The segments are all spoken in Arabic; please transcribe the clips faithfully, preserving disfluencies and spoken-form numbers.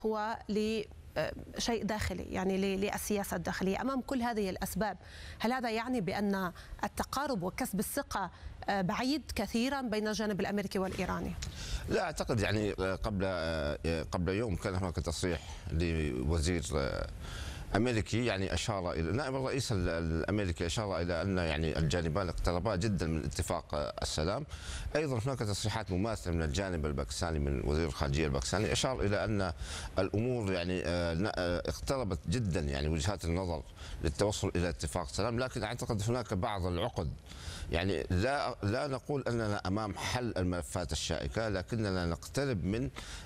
هو لشيء داخلي، يعني للسياسة الداخلية. أمام كل هذه الأسباب، هل هذا يعني بأن التقارب وكسب الثقة بعيد كثيرا بين الجانب الأمريكي والإيراني؟ لا أعتقد. يعني قبل قبل يوم كان هناك تصريح لوزير امريكي، يعني اشار الى نائب الرئيس الامريكي اشار الى ان يعني الجانبان اقتربا جدا من اتفاق السلام. ايضا هناك تصريحات مماثله من الجانب الباكستاني من وزير الخارجيه الباكستاني، اشار الى ان الامور يعني اقتربت جدا، يعني وجهات النظر للتوصل الى اتفاق سلام. لكن اعتقد هناك بعض العقد، يعني لا لا نقول اننا امام حل الملفات الشائكه، لكننا نقترب من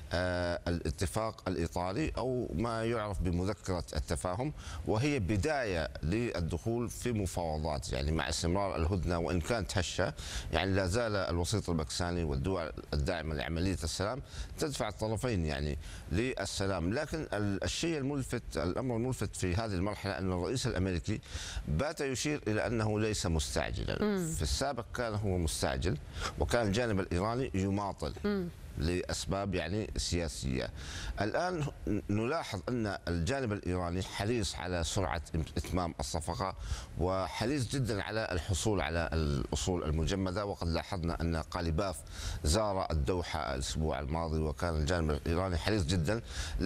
آه الاتفاق الاطاري او ما يعرف بمذكره التفاهم، وهي بدايه للدخول في مفاوضات يعني مع استمرار الهدنه وان كانت هشه. يعني لا زال الوسيط الباكستاني والدول الداعمه لعمليه السلام تدفع الطرفين يعني للسلام. لكن الشيء الملفت، الامر الملفت في هذه المرحله ان الرئيس الامريكي بات يشير الى انه ليس مستعجلا. في السابق كان هو مستعجل، وكان الجانب الإيراني يماطل م. لأسباب يعني سياسية. الآن نلاحظ أن الجانب الإيراني حريص على سرعة إتمام الصفقة، وحريص جدا على الحصول على الأصول المجمدة. وقد لاحظنا أن قاليباف زار الدوحة الأسبوع الماضي، وكان الجانب الإيراني حريص جدا،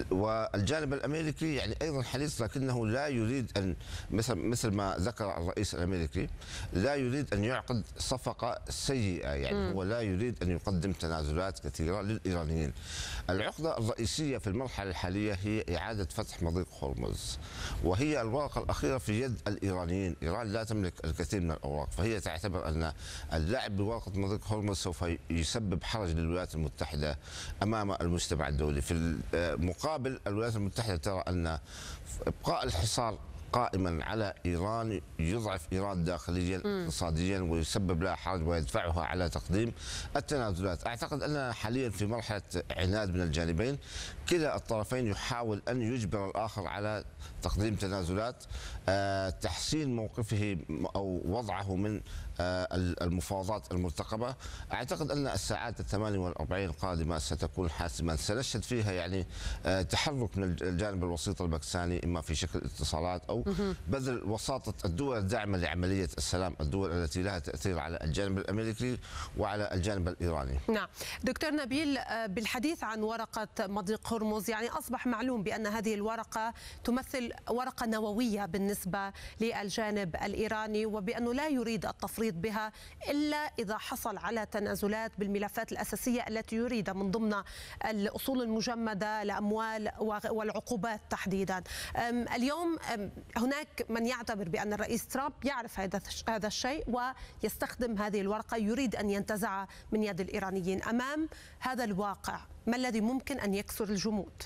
والجانب الأمريكي يعني أيضا حريص، لكنه لا يريد أن مثل مثل ما ذكر الرئيس الأمريكي لا يريد أن يعقد صفقة سيئة. يعني م. هو لا يريد أن يقدم تنازلات كثيرة للإيرانيين. العقدة الرئيسية في المرحلة الحالية هي إعادة فتح مضيق هرمز، وهي الورقة الأخيرة في يد الإيرانيين. إيران لا تملك الكثير من الأوراق، فهي تعتبر أن اللعب بورقة مضيق هرمز سوف يسبب حرج للولايات المتحدة أمام المجتمع الدولي. في المقابل الولايات المتحدة ترى أن إبقاء الحصار قائما على إيران يضعف إيران داخليا اقتصاديا ويسبب لها حرج ويدفعها على تقديم التنازلات. أعتقد أننا حاليا في مرحلة عناد من الجانبين، كلا الطرفين يحاول أن يجبر الآخر على تقديم تنازلات، أه تحسين موقفه أو وضعه من أه المفاوضات المرتقبة. أعتقد أن الساعات الثمانية والأربعين القادمة ستكون حاسمة، سنشهد فيها يعني أه تحرك من الجانب الوسيط الباكستاني، إما في شكل اتصالات أو بذل وساطة الدول الداعمة لعملية السلام، الدول التي لها تأثير على الجانب الأمريكي وعلى الجانب الإيراني. نعم دكتور نبيل، بالحديث عن ورقة مضيق هرمز، يعني أصبح معلوم بأن هذه الورقة تمثل ورقة نووية بالنسبة للجانب الإيراني، وبأنه لا يريد التفريط بها إلا إذا حصل على تنازلات بالملفات الأساسية التي يريد، من ضمن الأصول المجمدة، الأموال والعقوبات تحديدا. اليوم هناك من يعتبر بأن الرئيس ترامب يعرف هذا الشيء ويستخدم هذه الورقة، يريد أن ينتزعها من يد الإيرانيين. أمام هذا الواقع ما الذي ممكن أن يكسر الجمود؟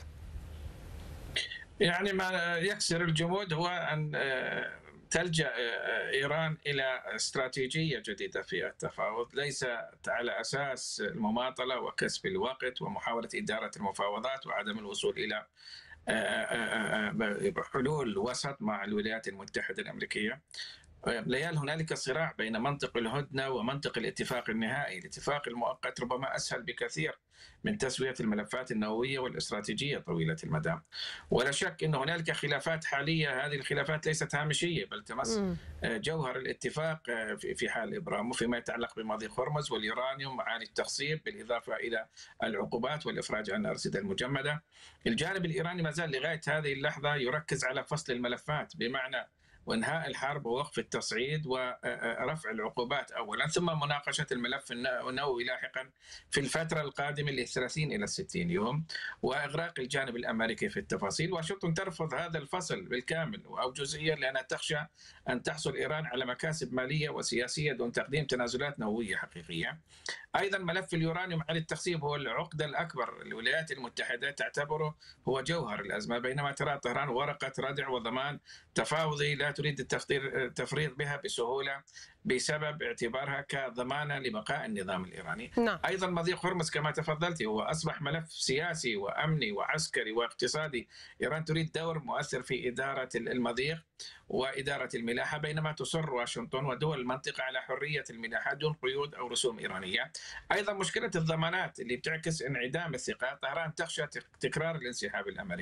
يعني ما يكسر الجمود هو أن تلجأ إيران إلى استراتيجية جديدة في التفاوض، ليس على أساس المماطلة وكسب الوقت ومحاولة إدارة المفاوضات وعدم الوصول إلى حلول وسط مع الولايات المتحدة الأمريكية. لا يزال هنالك صراع بين منطق الهدنة ومنطق الاتفاق النهائي. الاتفاق المؤقت ربما أسهل بكثير من تسوية الملفات النووية والاستراتيجية طويلة المدى. ولا شك أن هنالك خلافات حالية، هذه الخلافات ليست هامشية بل تمس جوهر الاتفاق في حال إبرامه فيما يتعلق بمضيق هرمز واليورانيوم ومعالي التخصيب، بالإضافة إلى العقوبات والإفراج عن الأرصدة المجمدة. الجانب الإيراني ما زال لغاية هذه اللحظة يركز على فصل الملفات، بمعنى وانهاء الحرب ووقف التصعيد ورفع العقوبات اولا، ثم مناقشه الملف النووي لاحقا في الفتره القادمه ل ثلاثين الى ستين يوم، واغراق الجانب الامريكي في التفاصيل. واشنطن ترفض هذا الفصل بالكامل او جزئيا لانها تخشى ان تحصل ايران على مكاسب ماليه وسياسيه دون تقديم تنازلات نوويه حقيقيه. ايضا ملف اليورانيوم على التخصيب هو العقده الاكبر، الولايات المتحده تعتبره هو جوهر الازمه، بينما ترى طهران ورقه ردع وضمان تفاوضي لا تريد التفريط بها بسهولة بسبب اعتبارها كضمانة لبقاء النظام الإيراني. نعم. أيضا مضيق هرمز كما تفضلت هو أصبح ملف سياسي وأمني وعسكري واقتصادي. إيران تريد دور مؤثر في إدارة المضيق وإدارة الملاحة، بينما تصر واشنطن ودول المنطقة على حرية الملاحة دون قيود أو رسوم إيرانية. أيضا مشكلة الضمانات اللي بتعكس انعدام الثقة. طهران تخشى تكرار الانسحاب الأمريكي.